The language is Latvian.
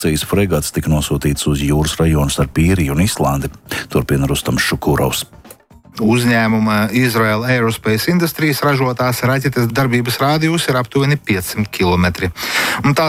Cīs fregats tika nosūtīts uz jūras rajonu starp Īriju un Islandi. Turpina Rustams Šukūrovs. Uzņēmuma Israel Aerospace Industries ražotās raķetes darbības rādijus ir aptuveni 500 km. Un tā